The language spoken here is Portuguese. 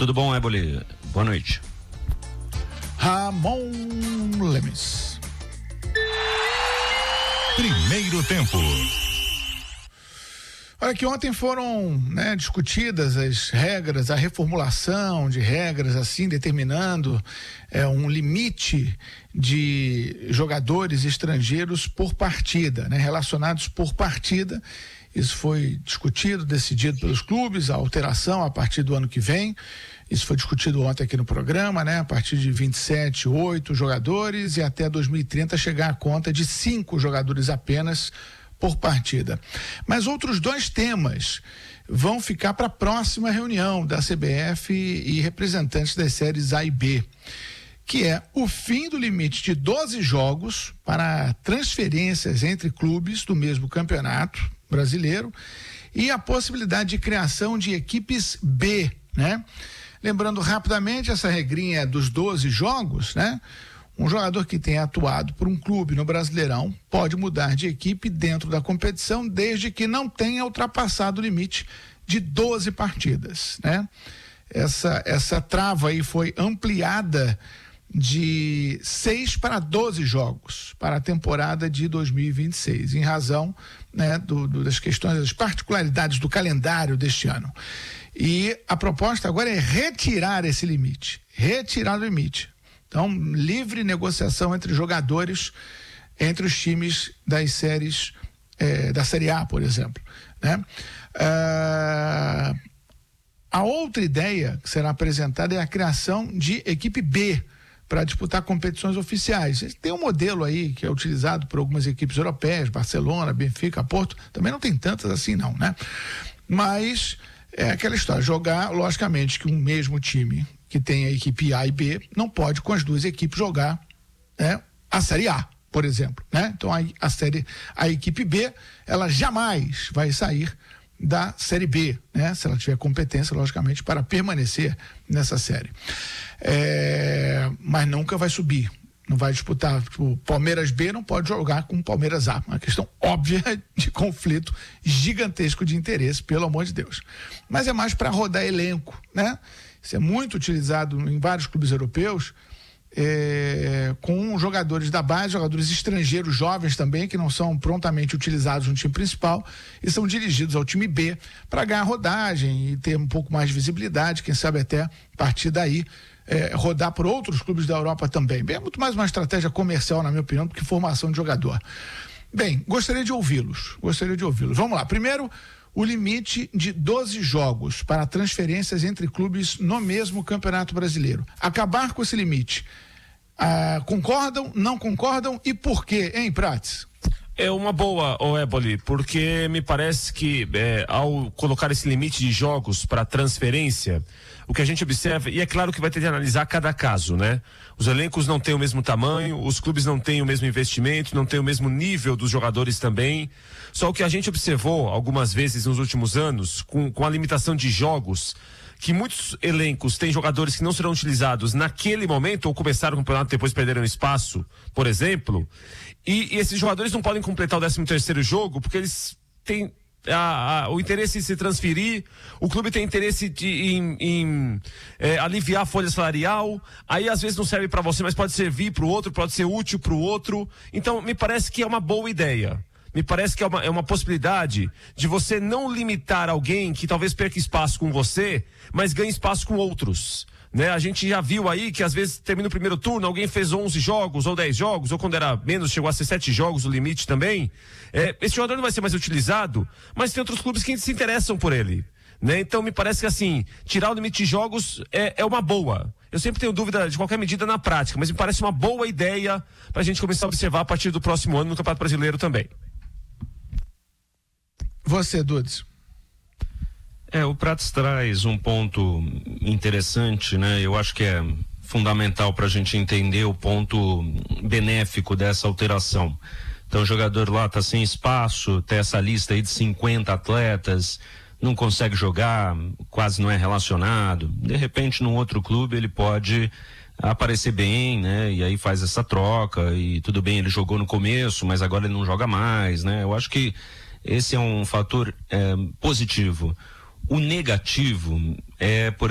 Tudo bom, Éboli? Boa noite. Ramon Lemes. Primeiro tempo. Olha que ontem foram, discutidas as regras, a reformulação de regras, assim, determinando um limite de jogadores estrangeiros por partida, relacionados por partida. Isso foi discutido, decidido pelos clubes, a alteração a partir do ano que vem. Isso foi discutido ontem aqui no programa, a partir de 27, 8 jogadores e até 2030 chegar à conta de 5 jogadores apenas por partida. Mas outros 2 temas vão ficar para a próxima reunião da CBF e representantes das séries A e B, que é o fim do limite de 12 jogos para transferências entre clubes do mesmo campeonato brasileiro e a possibilidade de criação de equipes B, Lembrando rapidamente essa regrinha dos 12 jogos, Um jogador que tenha atuado por um clube no Brasileirão pode mudar de equipe dentro da competição desde que não tenha ultrapassado o limite de 12 partidas, Essa trava aí foi ampliada de 6 para 12 jogos para a temporada de 2026, em razão das questões, das particularidades do calendário deste ano. E a proposta agora é retirar esse limite, retirar o limite. Então, livre negociação entre jogadores, entre os times das séries, da Série A, por exemplo, A outra ideia que será apresentada é a criação de equipe B para disputar competições oficiais. Tem um modelo aí que é utilizado por algumas equipes europeias, Barcelona, Benfica, Porto, também não tem tantas assim não, Mas é aquela história, jogar, logicamente que um mesmo time que tem a equipe A e B não pode com as 2 equipes jogar a Série A, por exemplo, Então a equipe B, ela jamais vai sair da Série B, se ela tiver competência, logicamente, para permanecer nessa série. Mas nunca vai subir, não vai disputar. O Palmeiras B não pode jogar com o Palmeiras A, uma questão óbvia de conflito gigantesco de interesse, pelo amor de Deus. Mas é mais para rodar elenco, Isso é muito utilizado em vários clubes europeus, com jogadores da base, jogadores estrangeiros jovens também, que não são prontamente utilizados no time principal e são dirigidos ao time B para ganhar rodagem e ter um pouco mais de visibilidade, quem sabe até a partir daí rodar por outros clubes da Europa também. É muito mais uma estratégia comercial, na minha opinião, do que formação de jogador. Bem, gostaria de ouvi-los. Vamos lá. Primeiro, o limite de 12 jogos para transferências entre clubes no mesmo Campeonato Brasileiro. Acabar com esse limite. Concordam, não concordam e por quê, hein, Prates? É uma boa, Éboli, porque me parece que ao colocar esse limite de jogos para transferência, o que a gente observa, e é claro que vai ter de analisar cada caso, Os elencos não têm o mesmo tamanho, os clubes não têm o mesmo investimento, não têm o mesmo nível dos jogadores também. Só o que a gente observou algumas vezes nos últimos anos, com a limitação de jogos, que muitos elencos têm jogadores que não serão utilizados naquele momento, ou começaram o campeonato e depois perderam espaço, por exemplo, e esses jogadores não podem completar o 13º jogo, porque eles têm o interesse em se transferir, o clube tem interesse em aliviar a folha salarial, aí às vezes não serve para você, mas pode servir para o outro, pode ser útil para o outro. Então me parece que é uma boa ideia. Me parece que é uma possibilidade de você não limitar alguém que talvez perca espaço com você, mas ganhe espaço com outros. A gente já viu aí que às vezes termina o primeiro turno, alguém fez 11 jogos ou 10 jogos, ou quando era menos chegou a ser 7 jogos o limite também. Esse jogador não vai ser mais utilizado, mas tem outros clubes que se interessam por ele. Então me parece que assim, tirar o limite de jogos é uma boa. Eu sempre tenho dúvida de qualquer medida na prática, mas me parece uma boa ideia para a gente começar a observar a partir do próximo ano no Campeonato Brasileiro também. Você, Dudes. O Prates traz um ponto interessante, Eu acho que é fundamental para a gente entender o ponto benéfico dessa alteração. Então o jogador lá está sem espaço, tem essa lista aí de 50 atletas, não consegue jogar, quase não é relacionado. De repente, num outro clube, ele pode aparecer bem, E aí faz essa troca, e tudo bem, ele jogou no começo, mas agora ele não joga mais, Eu acho que esse é um fator positivo. O negativo é, por